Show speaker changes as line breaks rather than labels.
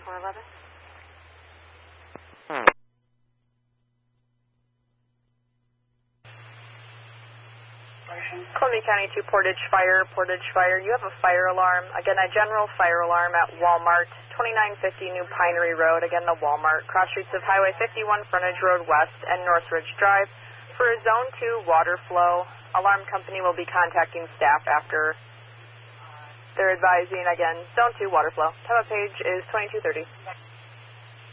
411.
Columbia County 2 Portage Fire. You have a fire alarm. Again, a general fire alarm at Walmart, 2950 New Pinery Road. Again, the Walmart. Cross streets of Highway 51, Frontage Road West, and Northridge Drive. For Zone 2 water flow, alarm company will be contacting staff after they're advising, again, Zone 2 water flow. Time of page is 2230.